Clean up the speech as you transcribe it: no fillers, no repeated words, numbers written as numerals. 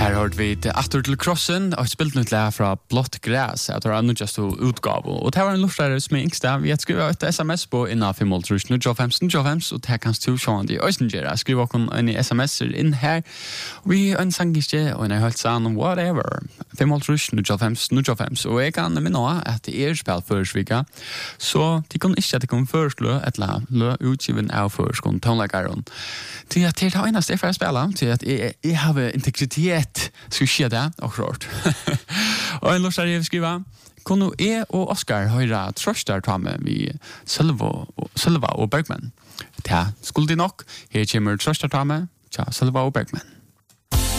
Här har vi det After till Crossen och spelat nytt lär från Blått gräs. Jag tror att just utgåva och det var en lustare som yngsta vi att skriva ett SMS på innan 5:05 och det kan stå så i Östengera skriva en SMS in här. Vi en sangiske och en helt sann whatever. 5:05 och jag kan minna att det är spel för vecka. Så det kan inte att det kommer föreslå ett lö utgiven av förskon tonläggaren. Till att det har en steg för att spela till att jag har integritet skulle ske det och klart. Och en lustare jag skriva kunde och Oscar höra tröstar ta med vi Silva och Bergman. Ja, skulle det nog. Här kommer tröstar ta med Silva och Bergman.